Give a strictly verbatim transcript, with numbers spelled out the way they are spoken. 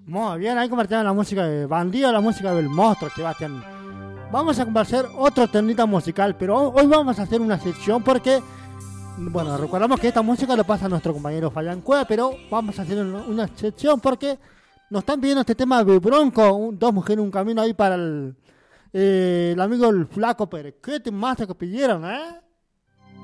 Muy bien, ahí convertimos la música de Bandido, la música del monstruo, Sebastián. Vamos a hacer otro temita musical, pero hoy vamos a hacer una sección porque, bueno, recordamos que esta música lo pasa a nuestro compañero Fabián Cueva, pero vamos a hacer una sección porque nos están pidiendo este tema de Bronco, un, dos mujeres, un camino ahí para el, eh, el amigo el flaco, pero qué temazo que pidieron, ¿eh?